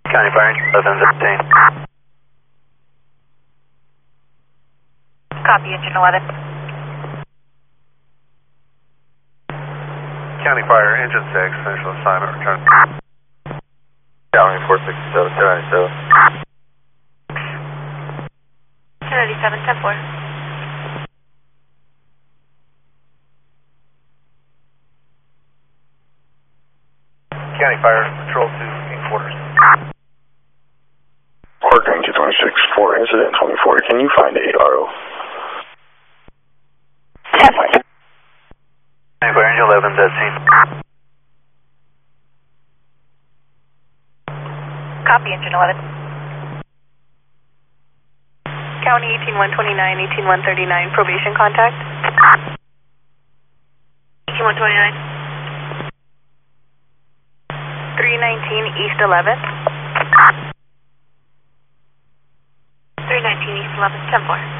County Fire, 1115. Copy, engine 11. County Fire, engine 6, initial assignment, return. County 467, 1097. 1097, 10-4. County Fire, Patrol 2, in quarters. Park 226, 4, incident 24. Can you find ARO? County Fire, engine 11, dead scene. Copy, engine 11. County 18129, 18139, probation contact. 18129. 319 East 11th. 319 East 11th, 10-4.